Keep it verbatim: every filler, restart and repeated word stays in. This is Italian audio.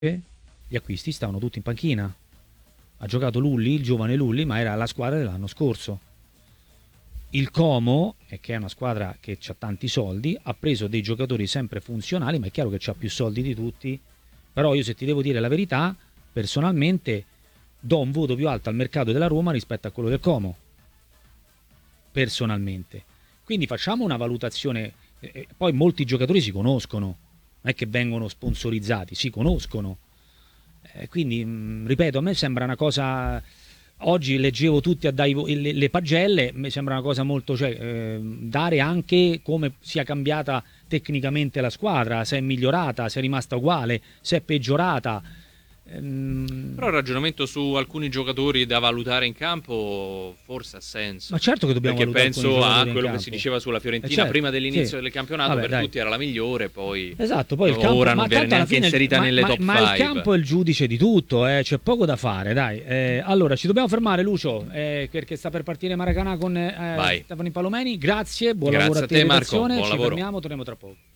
gli acquisti stavano tutti in panchina. Ha giocato Lulli, il giovane Lulli, ma era la squadra dell'anno scorso. Il Como, che è una squadra che ha tanti soldi, ha preso dei giocatori sempre funzionali, ma è chiaro che ha più soldi di tutti. Però io, se ti devo dire la verità, personalmente do un voto più alto al mercato della Roma rispetto a quello del Como. Personalmente. Quindi facciamo una valutazione. Eh, poi molti giocatori si conoscono, non è che vengono sponsorizzati, si conoscono. Eh, quindi, mh, ripeto, a me sembra una cosa... Oggi leggevo tutti a dare le, le pagelle, mi sembra una cosa molto... Cioè, eh, dare anche come sia cambiata tecnicamente la squadra, se è migliorata, se è rimasta uguale, se è peggiorata. Ehm... Però il ragionamento su alcuni giocatori da valutare in campo forse ha senso. Ma certo che dobbiamo Perché valutare penso a in quello campo. che si diceva sulla Fiorentina, eh certo, prima dell'inizio sì. del campionato. Vabbè, per dai. tutti era la migliore, poi, esatto, poi il campo, ora non ma viene tanto alla neanche fine, inserita ma, nelle ma, top ma cinque. il campo è il giudice di tutto, eh, c'è poco da fare, dai. Eh, allora, ci dobbiamo fermare, Lucio, eh, perché sta per partire Maracanã con eh, Stefano Palomeni. Grazie, buon Grazie lavoro a a te, te, Marco, redazione. buon Ci lavoro. fermiamo, torniamo tra poco.